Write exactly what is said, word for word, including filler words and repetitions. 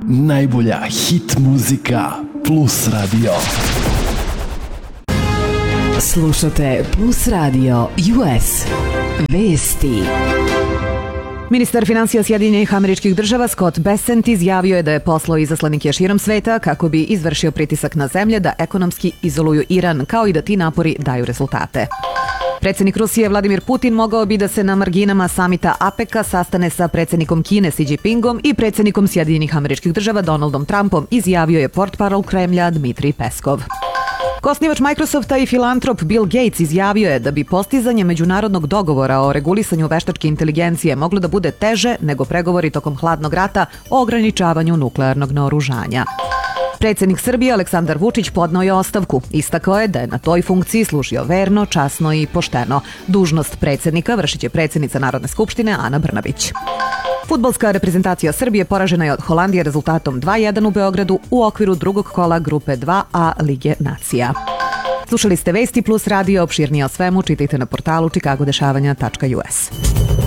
Najbolja hit muzika Plus Radio. Slušate Plus Radio U S. Vesti. Ministar finansija Sjedinjenih Američkih Država Scott Bessent izjavio je da je poslao izaslanike širom sveta kako bi izvršio pritisak na zemlje da ekonomski izoluju Iran, kao i da ti napori daju rezultate. Predsjednik Rusije Vladimir Putin mogao bi da se na marginama samita APEC-a sastane sa predsjednikom Kine Xi Jinpingom i predsjednikom Sjedinjenih Američkih Država Donaldom Trumpom, izjavio je portparol Kremlja Dmitrij Peskov. Osnivač Microsofta i filantrop Bill Gates izjavio je da bi postizanje međunarodnog dogovora o regulisanju veštačke inteligencije moglo da bude teže nego pregovori tokom hladnog rata o ograničavanju nuklearnog naoružanja. Predsjednik Srbije Aleksandar Vučić podneo je ostavku. Istakao je da je na toj funkciji služio verno, časno i pošteno. Dužnost predsjednika vršit će predsjednica Narodne skupštine Ana Brnabić. Fudbalska reprezentacija Srbije poražena je od Holandije rezultatom dva jedan u Beogradu u okviru drugog kola grupe dva A Lige nacija. Slušali ste Vesti Plus Radio, opširnije o svemu čitajte na portalu čikagodešavanja tačka u es.